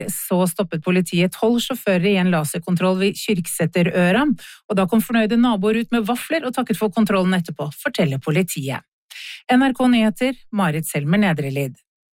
Så stoppet politiet 12 sjåfører i en laserkontroll ved Kyrksæterøra, og da kom fornøyde naboer ut med vafler og takket for kontrollen etterpå, forteller politiet. NRK Nyheter, Marit Selmer Nedrelid.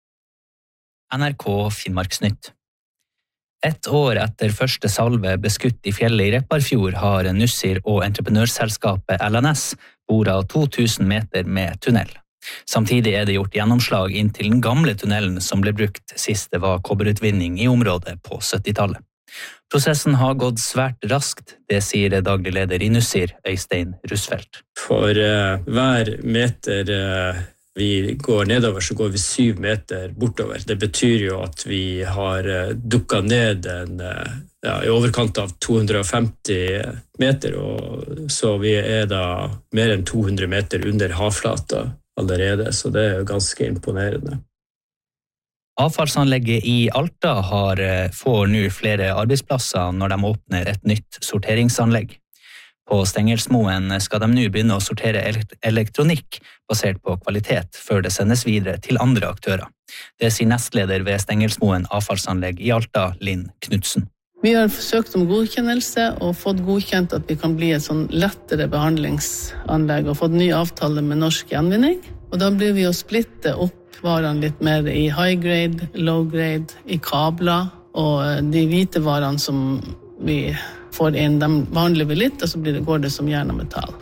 NRK Finnmarksnytt. Et år etter første salve beskutt i fjellet i Repparfjord har Nussir og entreprenørselskapet LNS boret 2000 meter med tunnel. Samtidig er det gjort gjennomslag inn til den gamle tunnelen som ble brukt sist det var kobberutvinning i området på 70-tallet. Prosessen har gått svært raskt, det sier daglig leder i Nussir, Øystein Rusfeldt. For hver meter vi går nedover, så går vi 7 meter bortover. Det betyr jo at vi har dukket ned i overkant av 250 meter, og så vi er da mer enn 200 meter under havflata allerede, så det er jo ganske imponerende. Avfallsanlegget i Alta får nå flere arbeidsplasser når de åpner et nytt sorteringsanlegg. På Stengelsmoen skal de nå begynne å sortere elektronikk basert på kvalitet før det sendes videre til andre aktører. Det sier nestleder ved Stengelsmoen avfallsanlegg i Alta, Linn Knudsen. Vi har søkt om godkjennelse og fått godkjent at vi kan bli et sånn lettere behandlingsanlegg og fått ny avtale med Norsk Gjenvinning. Og da blir vi å splitte opp varene litt mer i high grade, low grade, i kabler, og de hvite varene som vi får inn, de behandler vi litt, og så går det som jern og metall.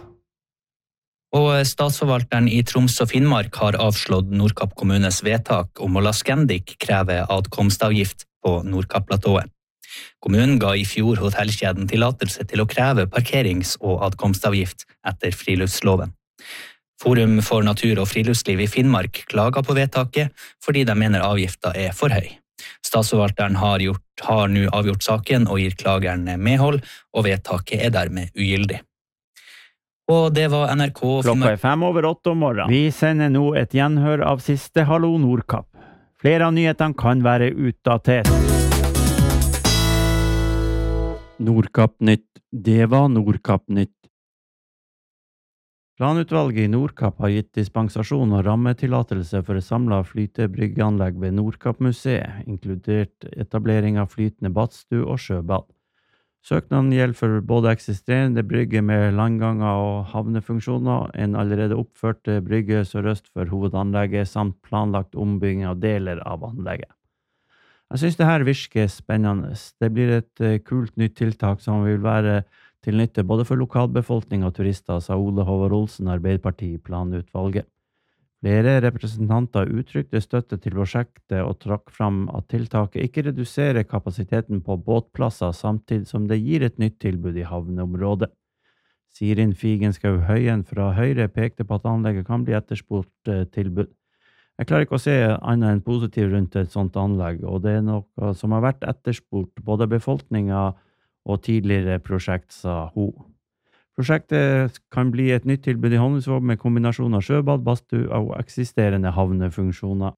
Og statsforvalteren i Troms og Finnmark har avslått Nordkapp kommunes vedtak om å la Scandic kreve adkomstavgift på Nordkapp-platået. Kommunen ga i fjor hotellkjeden tillatelse til å kreve parkerings- og adkomstavgift etter friluftsloven. Forum for natur og friluftsliv i Finnmark klager på vedtaket fordi de mener avgifta er for høy. Statsforvalteren har nå avgjort saken og gir klageren medhold, og vedtaket er dermed ugyldig. Og det var NRK Klokka er 7:05 om morgenen. Vi sender nå et gjenhør av siste Hallo Nordkapp. Flere av nyhetene kan være utdatert. Nordkapp-nytt. Det var Nordkapp-nytt. Planutvalget i Nordkapp har gitt dispensasjon og rammetillatelse for et samlet flytebryggeanlegg ved Nordkapp-museet, inkludert etablering av flytende badstue og sjøbad. Søknaden gjelder for både eksisterende brygge med landganger og havnefunksjoner, en allerede oppført brygge sørøst for hovedanlegget, samt planlagt ombygging av deler av anlegget. Jeg synes det her virker spennende. Det blir et kult nytt tiltak som vil være til nytte både for lokalbefolkning og turister, sa Ole Håvard Olsen, Arbeiderparti i planutvalget. Flere representanter uttrykte støtte til prosjektet og trakk fram at tiltaket ikke reduserer kapasiteten på båtplasser, samtidig som det gir et nytt tilbud i havneområdet. Sirin Figenschou Høyen fra Høyre pekte på at anlegget kan bli etterspurt tilbud. Jeg klarer ikke å se annet enn positivt rundt et sånt anlegg, og det er noe som har vært etterspurt både befolkningen og tidligere prosjekt, sa hun. Prosjektet kan bli et nytt tilbud i Honningsvåg med kombinasjon av sjøbad, badstue og eksisterende havnefunksjoner.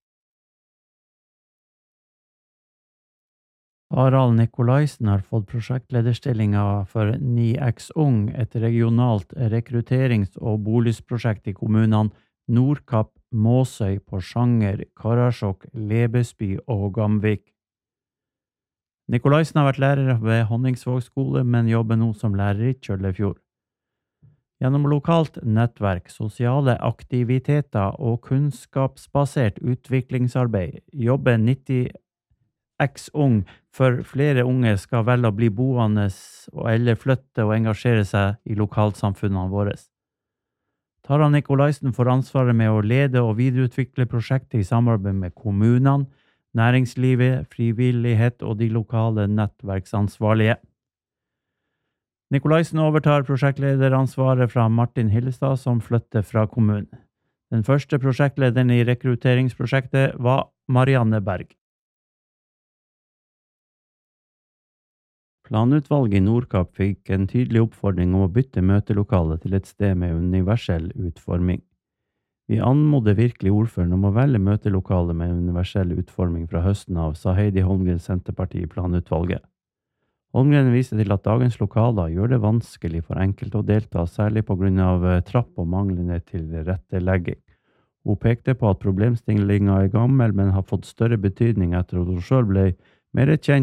Harald Nikolaisen har fått prosjektlederstillinga for 9X Ung, et regionalt rekrutterings- og boligprosjekt i kommunene Nordkapp, Måsøy, Porsanger, Karasjok, Lebesby og Gamvik. Nikolaisen har vært lærer ved Honningsvåg skole, men jobber nå som lærer i Kjøllefjord. Gjennom lokalt nettverk, sosiale aktiviteter og kunnskapsbasert utviklingsarbeid jobber 90X Ung for flere unge skal velge å bli boende eller flytte og engasjere seg i lokalsamfunnene våre. Tara Nikolaisen får ansvaret med å lede og videreutvikle prosjektet i samarbeid med kommunene, næringslivet, frivillighet og de lokale nettverksansvarlige. Nikolaisen overtar prosjektlederansvaret fra Martin Hillestad, som flytter fra kommunen. Den første prosjektlederen i rekrutteringsprosjektet var Marianne Berg. Planutvalget i Nordkapp fikk en tydelig oppfordring om å bytte møtelokale til et sted med universell utforming. Vi anmoder virkelig ordføreren om å velge møtelokale med universell utforming fra høsten av, sa Heidi Holmgren, Senterpartiet i planutvalget. Holmgren viser til at dagens lokaler gjør det vanskelig for enkelte å delta, særlig på grunn av trapp og manglende tilrettelegging. Hun pekte på at problemstillingen er gammel, men har fått større betydning etter at hun selv ble Mer kjent